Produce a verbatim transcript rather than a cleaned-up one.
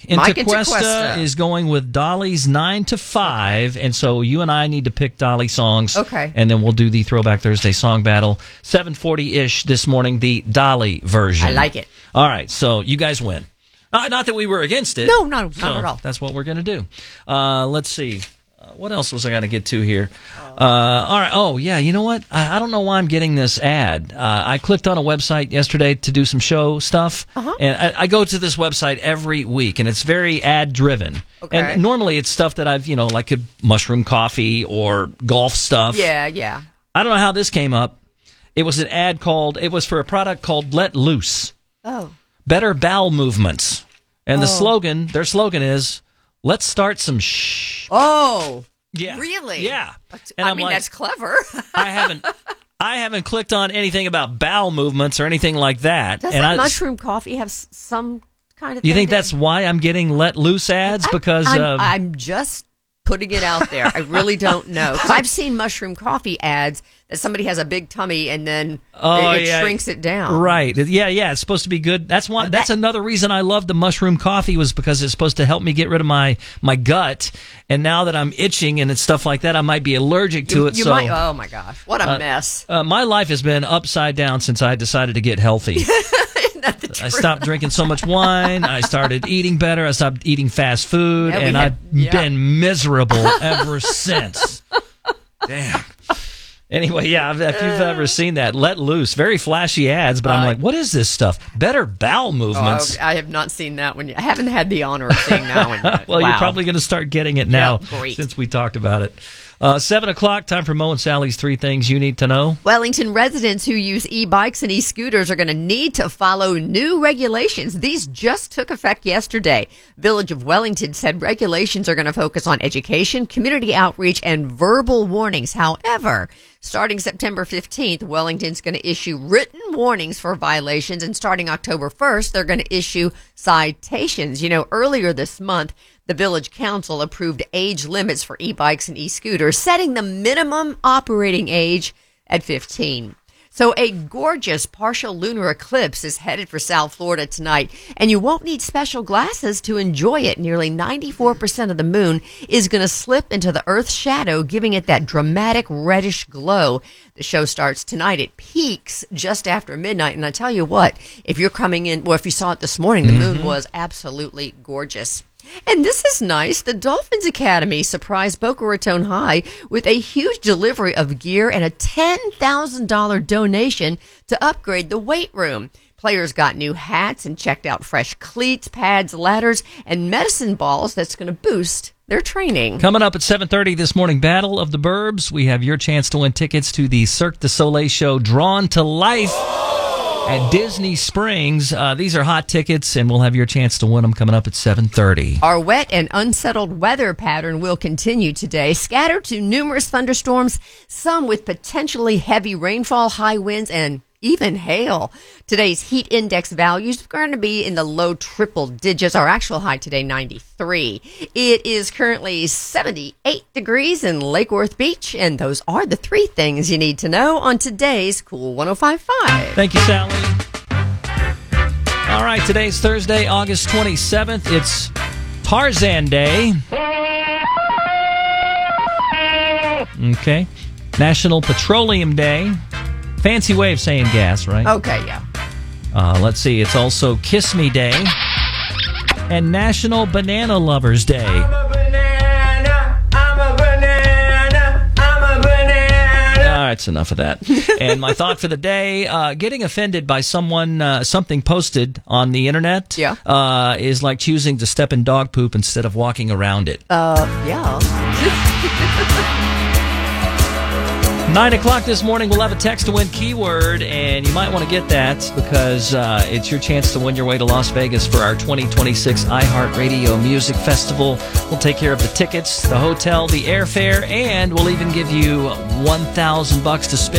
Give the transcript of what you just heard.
in Mike in Tequesta, Tequesta is going with Dolly's nine to five, and so you and I need to pick Dolly songs. Okay. And then we'll do the Throwback Thursday song battle. seven forty-ish this morning, the Dolly version. I like it. All right, so you guys win. Uh, not that we were against it. No, no, not so at all. That's what we're going to do. Uh, let's see. Uh, what else was I going to get to here? Uh, all right. Oh, yeah, you know what? I, I don't know why I'm getting this ad. Uh, I clicked on a website yesterday to do some show stuff, Uh-huh. and I, I go to this website every week, and it's very ad-driven. Okay. And normally it's stuff that I've, you know, like a mushroom coffee or golf stuff. Yeah, yeah. I don't know how this came up. It was an ad called, it was for a product called Let Loose. Oh. Better bowel movements. And the Oh. slogan, their slogan is, let's start some shh. Oh. Yeah. Really? Yeah. And I mean, that's clever. I haven't I haven't clicked on anything about bowel movements or anything like that. Doesn't and I, mushroom coffee have s- some kind of You thing think that- that's why I'm getting let loose ads? I- Because I'm, uh, I'm just putting it out there. I really don't know. 'Cause I've seen mushroom coffee ads that somebody has a big tummy and then Oh, it, it yeah. shrinks it down. Right. Yeah, yeah. It's supposed to be good. That's one. That's another reason I love the mushroom coffee was because it's supposed to help me get rid of my, my gut. And now that I'm itching and it's stuff like that, I might be allergic to You, it. you so might, oh my gosh, what a uh, mess. uh, my life has been upside down since I decided to get healthy. Isn't that the I truth? stopped drinking so much wine. I started eating better. I stopped eating fast food, Yeah, we and had- I've yeah. been miserable ever since. Damn. Anyway, yeah, if you've ever seen that, Let Loose, very flashy ads, but I'm Uh, like, what is this stuff? Better bowel Oh, movements. I have not seen that one yet. I haven't had the honor of seeing that one yet. Well, Wow. you're probably going to start getting it now Yeah, great. since we talked about it. Uh, seven o'clock, time for Mo and Sally's Three Things You Need to Know. Wellington residents who use e-bikes and e-scooters are going to need to follow new regulations. These just took effect yesterday. Village of Wellington said regulations are going to focus on education, community outreach, and verbal warnings. However, starting September fifteenth, Wellington's going to issue written warnings for violations, and starting October first, they're going to issue citations. You know, earlier this month, the Village Council approved age limits for e-bikes and e-scooters, setting the minimum operating age at fifteen. So a gorgeous partial lunar eclipse is headed for South Florida tonight, and you won't need special glasses to enjoy it. Nearly ninety-four percent of the moon is going to slip into the Earth's shadow, giving it that dramatic reddish glow. The show starts tonight. It peaks just after midnight, and I tell you what, if you're coming in, well, if you saw it this morning, the moon was absolutely gorgeous. And this is nice. The Dolphins Academy surprised Boca Raton High with a huge delivery of gear and a ten thousand dollars donation to upgrade the weight room. Players got new hats and checked out fresh cleats, pads, ladders, and medicine balls that's going to boost their training. Coming up at seven thirty this morning, Battle of the Burbs. We have your chance to win tickets to the Cirque du Soleil show, Drawn to Life at Disney Springs. Uh, these are hot tickets, and we'll have your chance to win them coming up at seven thirty. Our wet and unsettled weather pattern will continue today, scattered to numerous thunderstorms, some with potentially heavy rainfall, high winds, and even hail. Today's heat index values are going to be in the low triple digits. Our actual high today, ninety-three. It is currently seventy-eight degrees in Lake Worth Beach, and those are the three things you need to know on today's Cool one oh five point five. Thank you, Sally. All right, today's Thursday, August twenty-seventh. It's Tarzan Day. Okay. National Petroleum Day. Fancy way of saying gas, right? Okay, yeah. Uh, let's see. It's also Kiss Me Day and National Banana Lovers Day. I'm a banana, I'm a banana, I'm a banana. All right, it's enough of that. And my thought for the day, uh, getting offended by someone, uh, something posted on the internet Yeah. uh, is like choosing to step in dog poop instead of walking around it. Uh, yeah. Nine o'clock this morning, we'll have a text to win keyword, and you might want to get that because uh, it's your chance to win your way to Las Vegas for our twenty twenty-six iHeartRadio Music Festival. We'll take care of the tickets, the hotel, the airfare, and we'll even give you one thousand bucks to spend